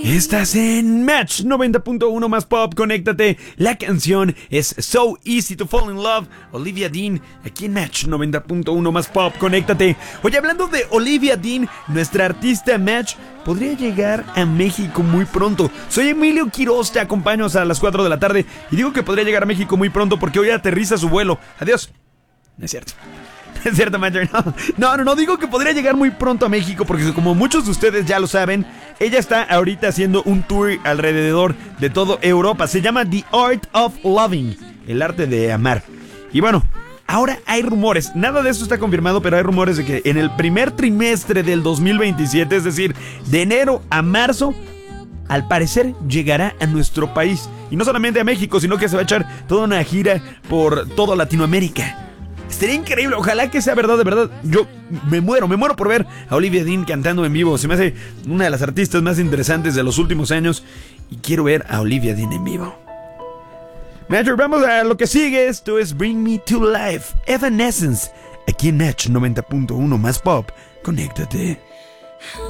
Estás en Match 90.1 más pop, conéctate. La canción es So Easy to Fall in Love, Olivia Dean, aquí en Match 90.1 más pop, conéctate. Oye, hablando de Olivia Dean, nuestra artista Match podría llegar a México muy pronto. Soy Emilio Quiroz, te acompaño hasta las 4 de la tarde y digo que podría llegar a México muy pronto porque hoy aterriza su vuelo. Adiós. No es cierto. Es cierto, Matcher. No, digo que podría llegar muy pronto a México porque como muchos de ustedes ya lo saben, ella está ahorita haciendo un tour alrededor de toda Europa. Se llama The Art of Loving, el arte de amar. Y bueno, ahora hay rumores, nada de eso está confirmado, pero hay rumores de que en el primer trimestre del 2027, es decir, de enero a marzo, al parecer llegará a nuestro país. Y no solamente a México, sino que se va a echar toda una gira por toda Latinoamérica. Sería increíble, ojalá que sea verdad, de verdad. Yo me muero por ver a Olivia Dean cantando en vivo. Se me hace una de las artistas más interesantes de los últimos años y quiero ver a Olivia Dean en vivo. Matcher, vamos a lo que sigue. Esto es Bring Me to Life, Evanescence, aquí en Match 90.1 más pop. Conéctate.